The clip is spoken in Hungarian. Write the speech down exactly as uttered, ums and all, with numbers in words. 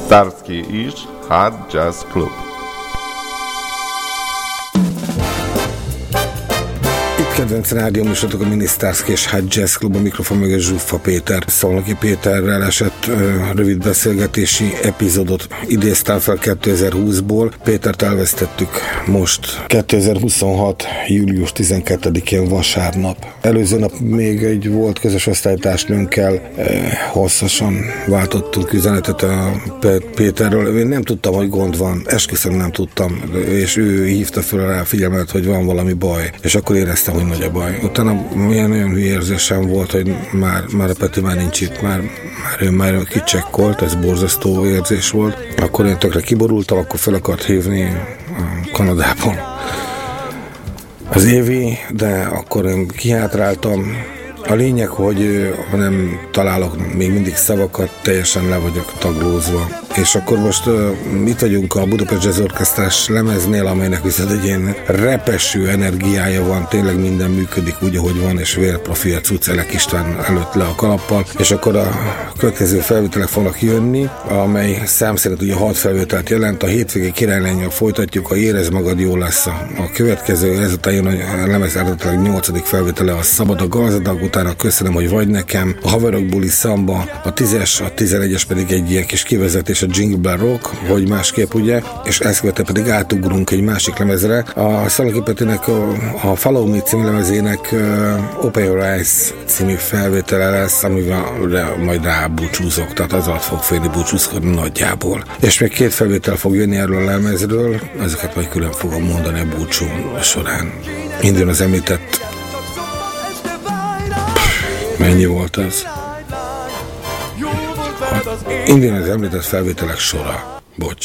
Starsky és Hard Jazz Club. Kedvenc rádióműsorotok a Mini Starsky és Hard Jazz Club, a mikrofon mögött Zsuffa Péter. Szolnoki Péterrel esett uh, rövid beszélgetési epizódot idéztem fel kétezer-húszból. Pétert elvesztettük most kétezer-huszonhat. július tizenkettedikén vasárnap. Előző nap még egy volt közös osztálytársnőnkkel, uh, hosszasan váltottunk üzenetet a Péterről. Én nem tudtam, hogy gond van, esküszöm nem tudtam, és ő hívta fel rá figyelmet, hogy van valami baj, és akkor éreztem, hogy nagy a baj. Utána milyen olyan hülye érzésem volt, hogy már, már a Peti már nincs itt, már, már ő már kicsekkolt, ez borzasztó érzés volt. Akkor én tökre kiborultam, akkor fel akart hívni a Kanadában az Évi, de akkor én kihátráltam. A lényeg, hogy nem találok még mindig szavakat, teljesen le vagyok taglózva. És akkor most uh, itt vagyunk a Budapest Jazz Orchestrás lemeznél, amelynek viszont egy ilyen repeső energiája van, tényleg minden működik úgy, ahogy van, és vérprofi a cucc Elek István előtt le a kalappal. És akkor a következő felvételek fognak jönni, amely szám szerint ugye hat felvételt jelent, a hétvégi királylánnyal folytatjuk, a Érezd magad, jó lesz a, a következő, ezután jön a lemez eredetileg nyolcadik felvétele, a Szabad a gazdag, utána Köszönöm, hogy vagy nekem, a Haverok buli szamba, a tízes, a tizenegyes pedig egy ilyen kis kivezetés, a Jingle Bell Rock, hogy másképp ugye, és ezt követően pedig átugrunk egy másik lemezre. A Szalnoki Petinek a, a Follow Me című lemezének uh, Open Your Eyes című felvétele lesz, amivel majd rábúcsúzok, tehát az alatt fog félni búcsúzkodni nagyjából. És még két felvétel fog jönni erről a lemezről, ezeket majd külön fogom mondani a búcsú során. Indul az említett. Mennyi volt az? Indul az említett felvételek sora. Bocs.